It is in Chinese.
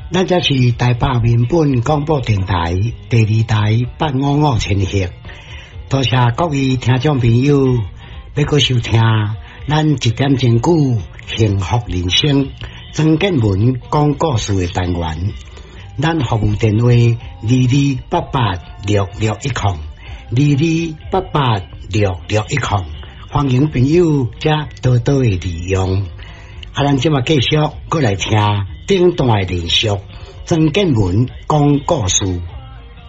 咱这是台北民本广播电台第2台855千赫，多谢各位听众朋友要搁收听咱1点钟久幸福人生曾建文讲故事的单元。咱服务电话22886610，22886610，欢迎朋友遮多多的利用。咱即马继续过来听顶段的连续曾建文讲故事。